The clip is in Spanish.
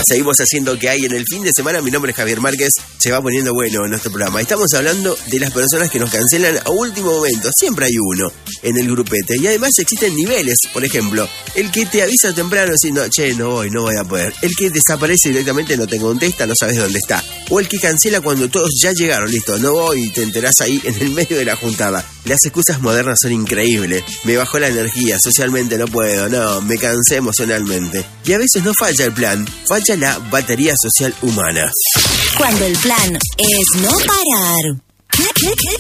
Seguimos haciendo que hay en el fin de semana. Mi nombre es Javier Márquez. Se va poniendo bueno en nuestro programa. Estamos hablando de las personas que nos cancelan a último momento. Siempre hay uno en el grupete. Y además existen niveles. Por ejemplo, el que te avisa temprano diciendo, che, no voy a poder. El que desaparece directamente, no te contesta, no sabes dónde está. O el que cancela cuando todos ya llegaron, listo, no voy, y te enterás ahí en el medio de la juntada. Las excusas modernas son increíbles. Me bajó la energía, socialmente no puedo, no, me cansé emocionalmente. Y a veces no falla el plan, falla la batería social humana. Cuando el plan es no parar.